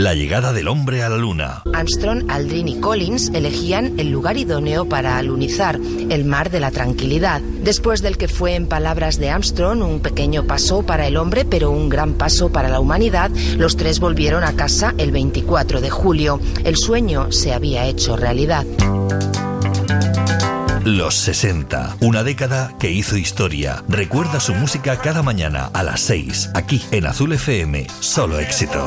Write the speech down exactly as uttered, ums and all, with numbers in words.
La llegada del hombre a la luna. Armstrong, Aldrin y Collins elegían el lugar idóneo para alunizar, el Mar de la Tranquilidad, después del que fue, en palabras de Armstrong, un pequeño paso para el hombre, pero un gran paso para la humanidad. Los tres volvieron a casa el veinticuatro de julio. El sueño se había hecho realidad. Los sesenta, una década que hizo historia. Recuerda su música cada mañana a las seis, aquí en Azul F M. Solo éxito.